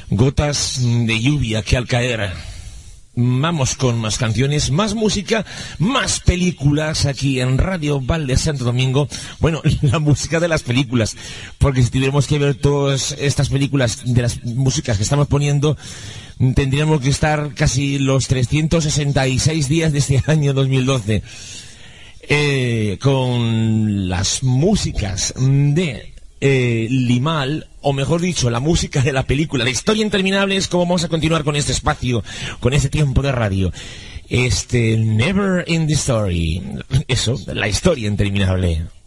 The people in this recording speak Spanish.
Gotas de lluvia que al caer. Vamos con más canciones, más música, más películas aquí en Radio Valde Santo Domingo. Bueno, la música de las películas, porque si tuviéramos que ver todas estas películas de las músicas que estamos poniendo, tendríamos que estar casi los 366 días de este año 2012 con las músicas de Limahl, o mejor dicho, la música de la película de Historia Interminable. Es como vamos a continuar con este espacio, con este tiempo de radio. Never Ending Story. Eso, la historia interminable.